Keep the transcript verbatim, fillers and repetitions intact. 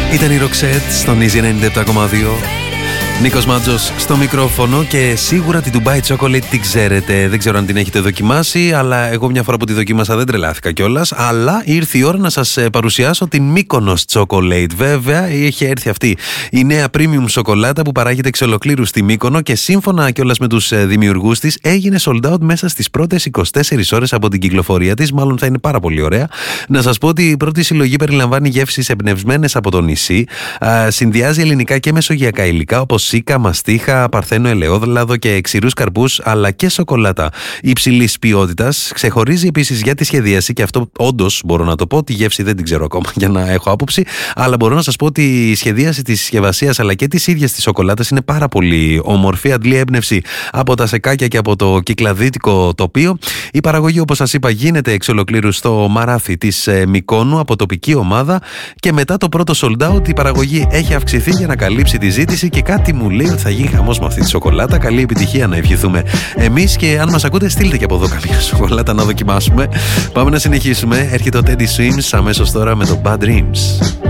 Ήταν η Roxette στον Easy ενενήντα επτά κόμμα δύο. Νίκος Μάτζος στο μικρόφωνο και σίγουρα την Dubai Chocolate την ξέρετε. Δεν ξέρω αν την έχετε δοκιμάσει, αλλά εγώ μια φορά που τη δοκίμασα δεν τρελάθηκα κιόλας. Αλλά ήρθε η ώρα να σας παρουσιάσω την Mykonos Chocolate. Βέβαια, έχει έρθει αυτή η νέα premium σοκολάτα που παράγεται εξ ολοκλήρου στη Μύκονο και σύμφωνα κιόλας με τους δημιουργούς της έγινε sold out μέσα στις πρώτες είκοσι τέσσερις ώρες από την κυκλοφορία της. Μάλλον θα είναι πάρα πολύ ωραία. Να σας πω ότι η πρώτη συλλογή περιλαμβάνει γεύσεις εμπνευσμένες από το νησί. Α, συνδυάζει ελληνικά και μεσογειακά υλικά όπως σίκα, μαστίχα, παρθένο ελαιόδλαδο και ξηρούς καρπούς, αλλά και σοκολάτα υψηλής ποιότητας. Ξεχωρίζει επίσης για τη σχεδίαση, και αυτό όντως μπορώ να το πω. Τη γεύση δεν την ξέρω ακόμα για να έχω άποψη, αλλά μπορώ να σας πω ότι η σχεδίαση της συσκευασίας αλλά και της ίδιας της σοκολάτας είναι πάρα πολύ όμορφη. Αντλεί έμπνευση από τα σεκάκια και από το κυκλαδίτικο τοπίο. Η παραγωγή, όπως σας είπα, γίνεται εξ ολοκλήρου στο Μαράθι της Μυκόνου από τοπική ομάδα και μετά το πρώτο sold out η παραγωγή έχει αυξηθεί για να καλύψει τη ζήτηση και κάτι μου λέει ότι θα γίνει χαμός με αυτή τη σοκολάτα. Καλή επιτυχία να ευχηθούμε εμείς και αν μας ακούτε στείλτε και από εδώ καμία σοκολάτα να δοκιμάσουμε. Πάμε να συνεχίσουμε. Έρχεται ο Teddy Swims αμέσως τώρα με το Bad Dreams.